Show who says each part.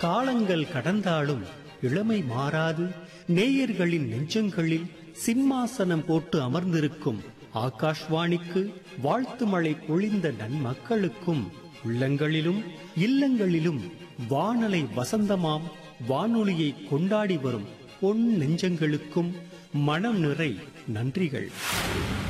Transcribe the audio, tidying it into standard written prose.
Speaker 1: காலங்கள் கடந்தாலும் இளமை மாறாது நேயர்களின் நெஞ்சங்களில் சிம்மாசனம் போட்டு அமர்ந்திருக்கும் ஆகாஷ்வாணிக்கு வாழ்த்து மழை பொழிந்த நன்மக்களுக்கும் உள்ளங்களிலும் இல்லங்களிலும் வானலை வசந்தமாம் வானொலியை கொண்டாடி வரும் பொன் நெஞ்சங்களுக்கும் மனம் நிறை நன்றிகள்.